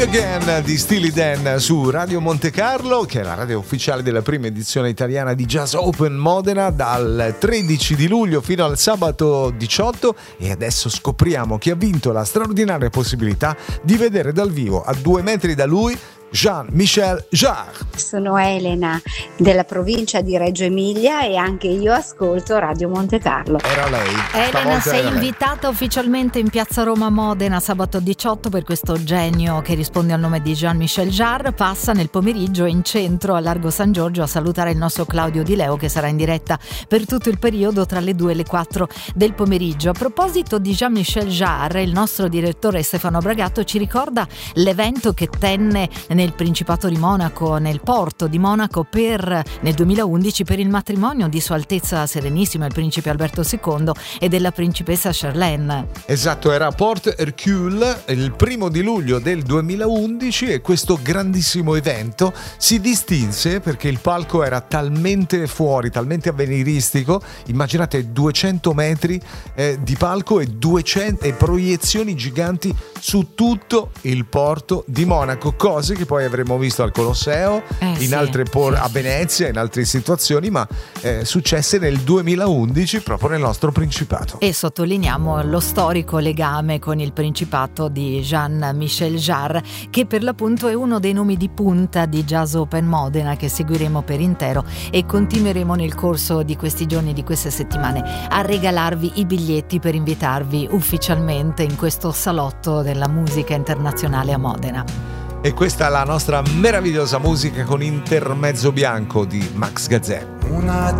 Again di Steely Dan su Radio Monte Carlo, che è la radio ufficiale della prima edizione italiana di Jazz Open Modena, dal 13 di luglio fino al sabato 18. E adesso scopriamo chi ha vinto la straordinaria possibilità di vedere dal vivo, a 2 metri da lui, Jean-Michel Jarre. Sono Elena della provincia di Reggio Emilia e anche io ascolto Radio Monte Carlo. Era lei. Elena, sei invitata ufficialmente in Piazza Roma Modena sabato 18 per questo genio che risponde al nome di Jean-Michel Jarre. Passa nel pomeriggio in centro a Largo San Giorgio a salutare il nostro Claudio Di Leo, che sarà in diretta per tutto il periodo tra le 2 e le 4 del pomeriggio. A proposito di Jean-Michel Jarre, il nostro direttore Stefano Bragato ci ricorda l'evento che tenne nel Principato di Monaco, nel porto di Monaco, nel 2011 per il matrimonio di Sua Altezza Serenissima il Principe Alberto II e della Principessa Charlene. Esatto, era a Port Hercule il 1 di luglio del 2011 e questo grandissimo evento si distinse perché il palco era talmente fuori, talmente avveniristico. Immaginate 200 metri di palco e 200 proiezioni giganti su tutto il porto di Monaco, cose che poi avremmo visto al Colosseo, in altre a Venezia, in altre situazioni, ma successe nel 2011 proprio nel nostro Principato. E sottolineiamo lo storico legame con il Principato di Jean-Michel Jarre, che per l'appunto è uno dei nomi di punta di Jazz Open Modena, che seguiremo per intero e continueremo nel corso di questi giorni, di queste settimane, a regalarvi i biglietti per invitarvi ufficialmente in questo salotto della musica internazionale a Modena. E questa è la nostra meravigliosa musica con Intermezzo Bianco di Max Gazzè. Una